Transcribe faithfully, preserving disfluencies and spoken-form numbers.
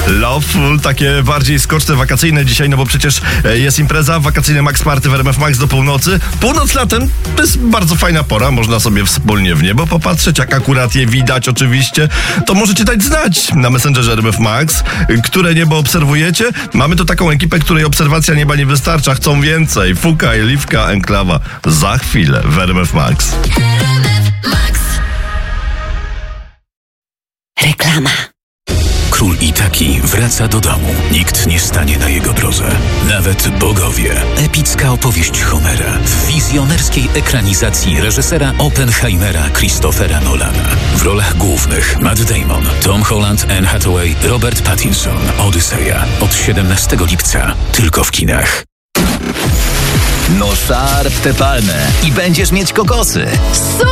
Loveful, takie bardziej skoczne, wakacyjne dzisiaj, no bo przecież jest impreza, wakacyjne Max Party w R M F Max do północy. Północ latem to jest bardzo fajna pora, można sobie wspólnie w niebo popatrzeć, jak akurat je widać oczywiście. To możecie dać znać na Messengerze R M F Max, które niebo obserwujecie. Mamy tu taką ekipę, której obserwacja nieba nie wystarcza, chcą więcej. Fuka, Liwka, Enklawa. Za chwilę w R M F Max. Reklama. Król Itaki wraca do domu. Nikt nie stanie na jego drodze. Nawet bogowie. Epicka opowieść Homera w wizjonerskiej ekranizacji reżysera Oppenheimera Christophera Nolana. W rolach głównych Matt Damon, Tom Holland, Anne Hathaway, Robert Pattinson. Odyseja. Od siedemnastego lipca. Tylko w kinach. No szarp te palmę i będziesz mieć kokosy.